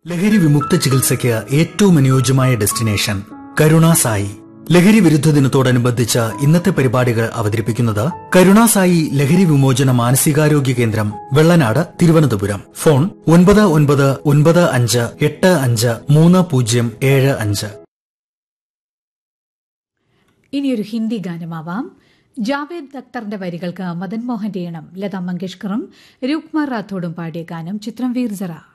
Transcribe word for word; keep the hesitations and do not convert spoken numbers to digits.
ലഹരി വിമുക്ത ചികിത്സയ്ക്ക് ഏറ്റവും അനുയോജ്യമായ ഡെസ്റ്റിനേഷൻ കരുണാസായി. ലഹരി വിരുദ്ധ ദിനത്തോടനുബന്ധിച്ച് ഇന്നത്തെ പരിപാടികൾ അവതരിപ്പിക്കുന്നത് കരുണാസായി ലഹരി വിമോചന മാനസികാരോഗ്യ കേന്ദ്രം, വെള്ളനാട്, തിരുവനന്തപുരം. ഫോൺ ഒൻപത് ഒൻപത് ഒൻപത് അഞ്ച് എട്ട് അഞ്ച് മൂന്ന് പൂജ്യം ഏഴ് അഞ്ച്. ഇനിയൊരു ഹിന്ദി ഗാനമാവാം. ജാവേദ് അക്തറിന്റെ വരികൾക്ക് മദൻ മോഹന്റെ ഈണം, ലതാ മങ്കേഷ്കറും രൂപ്കുമാർ റാത്തോഡും പാടിയ ഗാനം. ചിത്രം വീർ സറ.